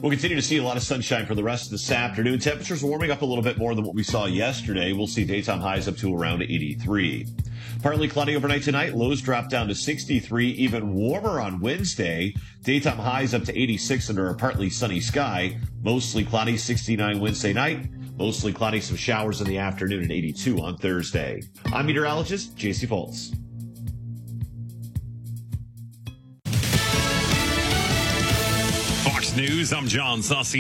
We'll continue to see a lot of sunshine for the rest of this afternoon. Temperatures warming up a little bit more than what we saw yesterday. We'll see daytime highs up to around 83. Partly cloudy overnight tonight. Lows drop down to 63. Even warmer on Wednesday. Daytime highs up to 86 under a partly sunny sky. Mostly cloudy, 69 Wednesday night. Mostly cloudy, some showers in the afternoon at 82 on Thursday. I'm meteorologist J.C. Foltz. Fox News, I'm John Saucy.